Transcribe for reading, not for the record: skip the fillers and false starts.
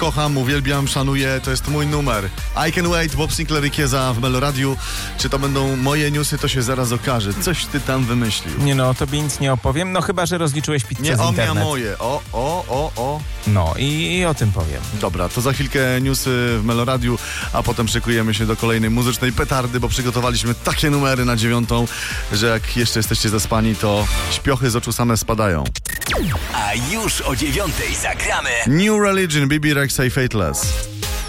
kocham, uwielbiam, szanuję, to jest mój numer. I Can Wait, Bob Sinclair i Kieza w Meloradiu. Czy to będą moje newsy, to się zaraz okaże. Coś ty tam wymyślił. Nie no, tobie nic nie opowiem, no chyba, że rozliczyłeś pizzę Nie z o mnie, internet. a moje. O. No i o tym powiem. Dobra, to za chwilkę newsy w Meloradiu, a potem szykujemy się do kolejnej muzycznej petardy, bo przygotowaliśmy takie numery na 9, że jak jeszcze jesteście zaspani, to śpiochy z oczu same spadają. A już o 9 zagramy New Religion, Bibi Rexha i Fateless.